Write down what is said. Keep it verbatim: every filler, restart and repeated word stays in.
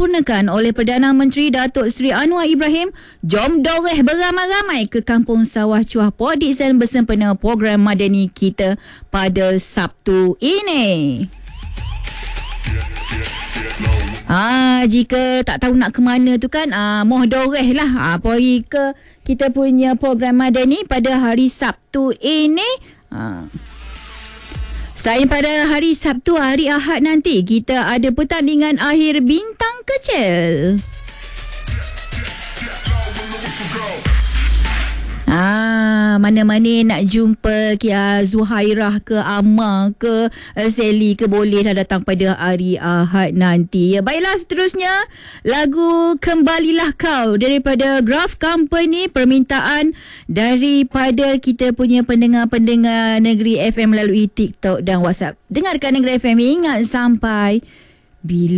disempurnakan oleh Perdana Menteri Datuk Seri Anwar Ibrahim. Jom doreh beramai-ramai ke Kampung Sawah Chuah Port Dickson bersempena program Madani kita pada Sabtu ini. Ah, jika tak tahu nak ke mana tu kan, ah, moh doreh lah. Ah, pergi ke kita punya program Madani pada hari Sabtu ini. Ah. Selain pada hari Sabtu, hari Ahad nanti kita ada pertandingan akhir bintang kecil. Ah, mana-mana nak jumpa Kia Zuhairah ke Amma ke Sally ke, boleh dah datang pada hari Ahad nanti. Ya, baiklah, seterusnya lagu Kembalilah Kau daripada Graph Company, permintaan daripada kita punya pendengar-pendengar Negeri F M melalui TikTok dan WhatsApp. Dengarkan Negeri F M, ingat sampai bila